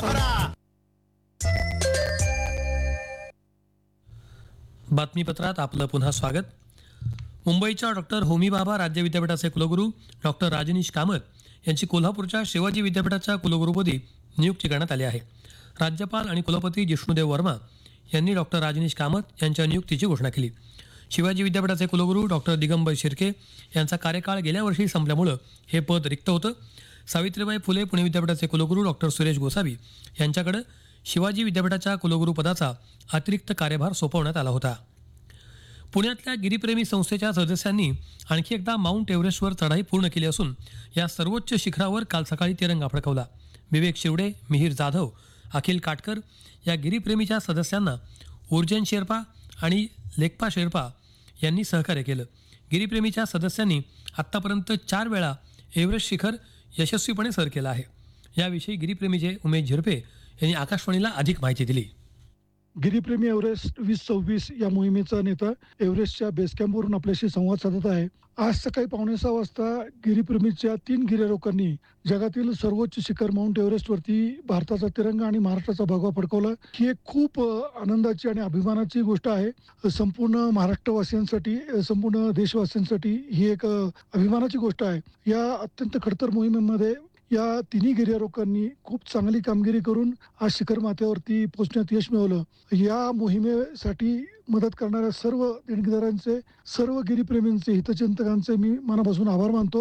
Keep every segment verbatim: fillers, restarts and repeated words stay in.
बातमीपत्रात आपलं पुन्हा स्वागत. मुंबईच्या डॉक्टर होमी भाभा राज्य विद्यापीठाचे कुलगुरू डॉक्टर राजनीश कामत यांची कोल्हापूरच्या शिवाजी विद्यापीठाच्या कुलगुरूपदी नियुक्ती करण्यात आली आहे. राज्यपाल आणि कुलपती जिष्णुदेव वर्मा यांनी डॉक्टर राजनीश कामत यांच्या नियुक्तीची घोषणा केली. शिवाजी विद्यापीठाचे कुलगुरू डॉक्टर दिगंबर शिर्के यांचा कार्यकाळ गेल्या वर्षी संपल्यामुळं हे पद रिक्त होतं. सावित्रीबाई फुले पुणे विद्यापीठाचे कुलगुरू डॉक्टर सुरेश गोसावी यांच्याकडे शिवाजी विद्यापीठाच्या कुलगुरू पदाचा अतिरिक्त कार्यभार सोपवण्यात आला होता. पुण्यातल्या गिरीप्रेमी संस्थेच्या सदस्यांनी आणखी एकदा माउंट एव्हरेस्टवर चढाई पूर्ण केली असून या सर्वोच्च शिखरावर काल सकाळी तिरंगा फडकवला. विवेक शिवडे, मिहीर जाधव, अखिल काटकर या गिरीप्रेमीच्या सदस्यांना उर्जन शेर्पा आणि लेखपा शेर्पा यांनी सहकार्य केलं. गिरीप्रेमीच्या सदस्यांनी आत्तापर्यंत चार वेळा एव्हरेस्ट शिखर यशस्वीपणे सर केलं आहे. याविषयी गिरीप्रेमीचे उमेश झिरपे यांनी आकाशवाणीला अधिक माहिती दिली. गिरीप्रेमी एव्हरेस्ट वीस सव्वीस या मोहिमेचा नेता एव्हरेस्टच्या बेसकॅम्पवरून आपल्याशी संवाद साधत आहे. आज सकाळी पावणे सहा वाजता गिरीप्रेमीच्या तीन गिर्यारोहकांनी जगातील सर्वोच्च शिखर माउंट एव्हरेस्टवरती भारताचा तिरंगा आणि महाराष्ट्राचा भगवा फडकवला. ही एक खूप आनंदाची आणि अभिमानाची गोष्ट आहे. संपूर्ण महाराष्ट्रवासियांसाठी, संपूर्ण देशवासियांसाठी ही एक अभिमानाची गोष्ट आहे. या अत्यंत खडतर मोहिमेमध्ये या तिन्ही गिर्यारोहकांनी खूप चांगली कामगिरी करून आज शिखर माथ्यावरती पोहोचण्यात यश मिळवलं. या मोहिमेसाठी मदत करणाऱ्या सर्व देणगीदारांचे, सर्व गिरीप्रेमींचे, हितचिंतकांचे मी मनापासून आभार मानतो.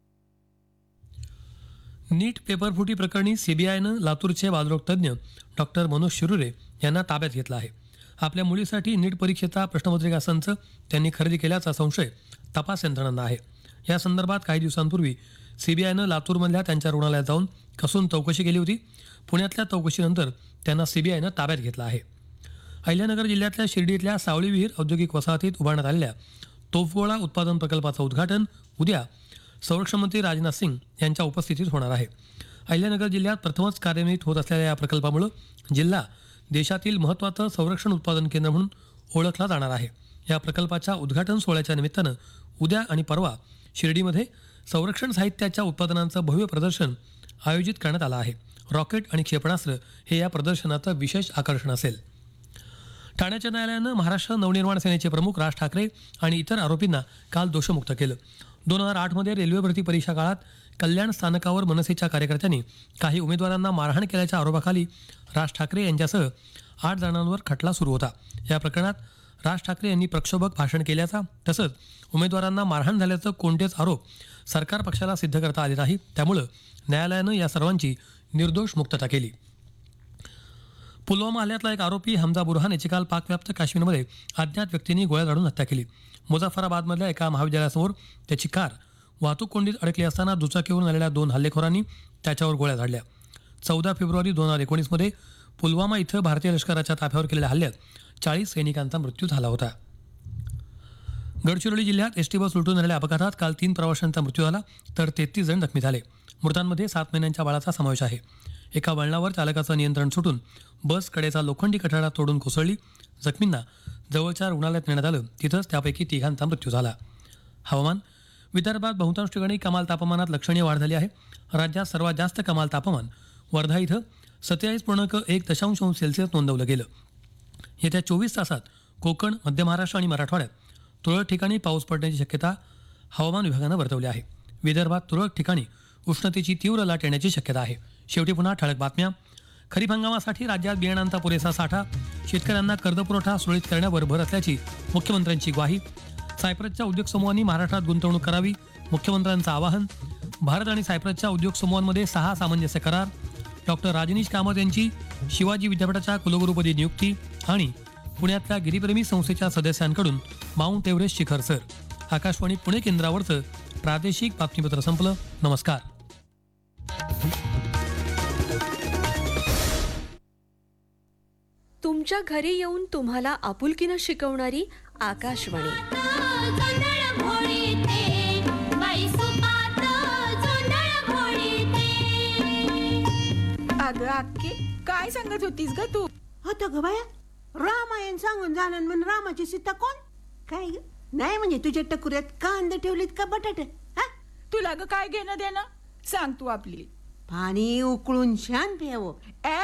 नीट पेपरफुटी प्रकरणी सीबीआयनं लातूरचे बालरोग तज्ज्ञ डॉक्टर मनोज शिरुरे यांना ताब्यात घेतला आहे. आपल्या मुलीसाठी नीट परीक्षेचा प्रश्नपत्रिका संच त्यांनी खरेदी केल्याचा संशय तपास यंत्रणांना आहे. या संदर्भात काही दिवसांपूर्वी सीबीआयनं लातूरमधल्या त्यांच्या रुग्णालयात जाऊन कसून चौकशी केली होती. पुण्यातल्या चौकशीनंतर त्यांना सीबीआयनं ताब्यात घेतलं आहे. अहिल्यानगर जिल्ह्यातल्या शिर्डीतल्या सावळी विहीर औद्योगिक वसाहतीत उभारण्यात आलेल्या तोफगोळा उत्पादन प्रकल्पाचं उद्घाटन उद्या संरक्षण मंत्री राजनाथ सिंग यांच्या उपस्थितीत होणार आहे. अहिल्यानगर जिल्ह्यात प्रथमच कार्यान्वित होत असलेल्या या प्रकल्पामुळे जिल्हा देशातील महत्त्वाचं संरक्षण उत्पादन केंद्र म्हणून ओळखला जाणार आहे. या प्रकल्पाच्या उद्घाटन सोहळ्याच्या निमित्तानं उद्या आणि परवा शिर्डीमध्ये संरक्षण साहित्याच्या उत्पादनांचं भव्य प्रदर्शन आयोजित करण्यात आलं आहे. रॉकेट आणि क्षेपणास्त्र हे या प्रदर्शनाचं विशेष आकर्षण असेल. ठाण्याच्या न्यायालयानं महाराष्ट्र नवनिर्माण सेनेचे प्रमुख राज ठाकरे आणि इतर आरोपींना काल दोषमुक्त केलं. दोन हजार आठमध्ये रेल्वे भरती परीक्षा काळात कल्याण स्थानकावर मनसेच्या कार्यकर्त्यांनी काही उमेदवारांना मारहाण केल्याच्या आरोपाखाली राज ठाकरे यांच्यासह आठ जणांवर खटला सुरू होता. या प्रकरणात राज ठाकरे यांनी प्रक्षोभक भाषण केल्याचा तसंच उमेदवारांना मारहाण झाल्याचं कोणतेच आरोप सरकार पक्षाला सिद्ध करता आले नाही. त्यामुळं न्यायालयानं या सर्वांची निर्दोष मुक्तता केली. पुलवामा हल्ल्यातला एक आरोपी हमजा बुरहान याची काल पाकव्याप्त काश्मीरमध्ये अज्ञात व्यक्तींनी गोळ्या झाडून हत्या केली. मुझफ्फराबादमधल्या एका महाविद्यालयासमोर त्याची कार वाहतूक कोंडीत अडकली असताना दुचाकीवरून आलेल्या दोन हल्लेखोरांनी त्याच्यावर गोळ्या झाडल्या. चौदा फेब्रुवारी दोन हजार एकोणीसमध्ये पुलवामा इथं भारतीय लष्कराच्या ताफ्यावर केलेल्या हल्ल्यात चाळीस सैनिकांचा मृत्यू झाला होता. गडचिरोली जिल्ह्यात एसटी बस उलटून झालेल्या अपघातात काल तीन प्रवाशांचा मृत्यू झाला तर तेहतीस जण जखमी झाले. मृतांमध्ये सात महिन्यांच्या बाळाचा समावेश आहे. एका वळणावर चालकाचं नियंत्रण सुटून बस कडेचा लोखंडी कठडा तोडून कोसळली. जखमींना जवळच्या रुग्णालयात नेण्यात आलं. तिथंच त्यापैकी तिघांचा मृत्यू झाला. हवामान. विदर्भात बहुतांश ठिकाणी कमाल तापमानात लक्षणीय वाढ झाली आहे. राज्यात सर्वात जास्त कमाल तापमान वर्धा इथं सत्तेचाळीस पूर्णांक एक दशांश अंश सेल्सिअस नोंदवलं गेलं. येत्या चोवीस तासात कोकण, मध्य महाराष्ट्र आणि मराठवाड्यात तुरळक ठिकाणी पाऊस पडण्याची शक्यता हवामान विभागानं वर्तवली आहे. विदर्भात तुरळक ठिकाणी उष्णतेची तीव्र लाट येण्याची शक्यता आहे. शेवटी पुन्हा ठळक बातम्या. खरीप हंगामासाठी राज्यात बियाणांचा पुरेसा साठा, शेतकऱ्यांना कर्जपुरवठा सुरळीत करण्यावर भर असल्याची मुख्यमंत्र्यांची ग्वाही. सायप्रसच्या उद्योग समूहांनी महाराष्ट्रात गुंतवणूक करावी, मुख्यमंत्र्यांचं आवाहन. भारत आणि सायप्रसच्या उद्योग समूहांमध्ये सहा सामंजस्य करार. डॉक्टर राजनीश कामत यांची शिवाजी विद्यापीठाच्या कुलगुरूपदी नियुक्ती आणि पुण्यातल्या गिरीप्रेमी संस्थेच्या सदस्यांकडून माउंट एव्हरेस्ट शिखर सर. आकाशवाणी पुणे केंद्रावरचं प्रादेशिक बातमीपत्र संपलं. नमस्कार. तुमच्या घरी येऊन तुम्हाला आपुलकीनं शिकवणारी आकाशवाणी. अगं अक्की, काय सांगत होतीस ग तू? होतं ग बाया, रामायण सांगून झालं म्हण रामाची सीता कोण? काय ग? नाही म्हणजे तुझ्या टकुऱ्यात कांदे ठेवलेत का बटाटे? हा, तुला ग काय घेणं देणं? सांग तू आपली. पाणी उकळून छान प्यावं.